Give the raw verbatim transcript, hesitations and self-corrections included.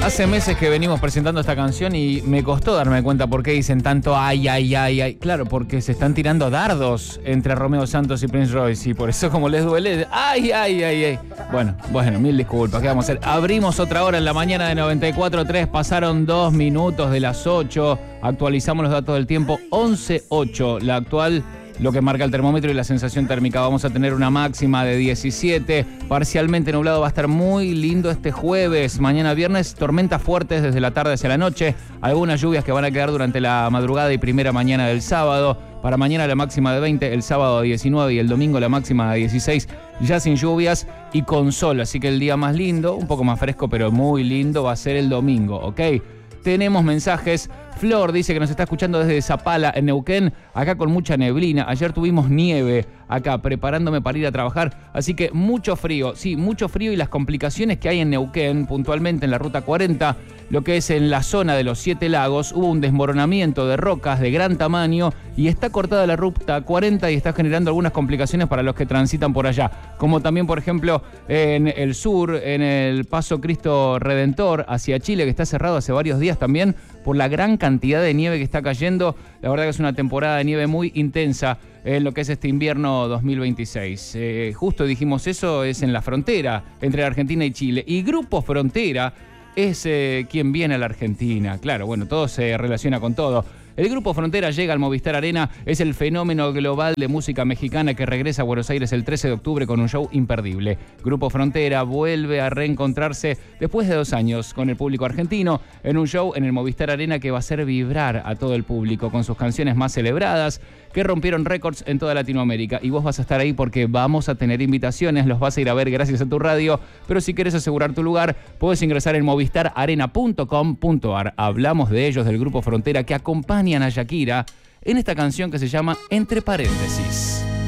Hace meses que venimos presentando esta canción y me costó darme cuenta por qué dicen tanto ay, ay, ay, ay. Claro, porque se están tirando dardos entre Romeo Santos y Prince Royce y por eso como les duele, ay, ay, ay, ay. Bueno, bueno, mil disculpas, ¿qué vamos a hacer? Abrimos otra hora en la mañana de noventa y cuatro punto tres, pasaron dos minutos de las ocho, actualizamos los datos del tiempo, once ocho, la actual, lo que marca el termómetro y la sensación térmica. Vamos a tener una máxima de diecisiete, parcialmente nublado, va a estar muy lindo este jueves. Mañana viernes, tormentas fuertes desde la tarde hacia la noche, algunas lluvias que van a quedar durante la madrugada y primera mañana del sábado. Para mañana la máxima de veinte, el sábado diecinueve y el domingo la máxima de dieciséis, ya sin lluvias y con sol. Así que el día más lindo, un poco más fresco pero muy lindo, va a ser el domingo, ¿ok? Tenemos mensajes. Flor dice que nos está escuchando desde Zapala, en Neuquén, acá con mucha neblina. Ayer tuvimos nieve acá, preparándome para ir a trabajar, así que mucho frío, sí, mucho frío y las complicaciones que hay en Neuquén, puntualmente en la ruta cuarenta, lo que es en la zona de los Siete Lagos, hubo un desmoronamiento de rocas de gran tamaño y está cortada la ruta cuarenta y está generando algunas complicaciones para los que transitan por allá, como también, por ejemplo, en el sur, en el Paso Cristo Redentor hacia Chile, que está cerrado hace varios días también por la gran cantidad de nieve que está cayendo. La verdad que es una temporada de nieve muy intensa en lo que es este invierno dos mil veintiséis. Eh, justo dijimos eso, es en la frontera entre Argentina y Chile. Y Grupo Frontera es eh, quien viene a la Argentina. Claro, bueno, todo se relaciona con todo. El Grupo Frontera llega al Movistar Arena, es el fenómeno global de música mexicana que regresa a Buenos Aires el trece de octubre con un show imperdible. Grupo Frontera vuelve a reencontrarse después de dos años con el público argentino en un show en el Movistar Arena que va a hacer vibrar a todo el público con sus canciones más celebradas que rompieron récords en toda Latinoamérica. Y vos vas a estar ahí porque vamos a tener invitaciones, los vas a ir a ver gracias a tu radio, pero si quieres asegurar tu lugar, puedes ingresar en movistar arena punto com punto ar. Hablamos de ellos, del Grupo Frontera, que acompañan a Shakira en esta canción que se llama Entre Paréntesis.